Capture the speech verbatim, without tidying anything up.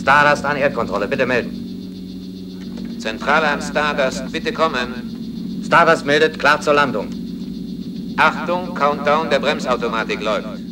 Stardust an Erdkontrolle, bitte melden. Zentrale an Stardust, bitte kommen. Stardust meldet, klar zur Landung. Achtung, Countdown der Bremsautomatik läuft.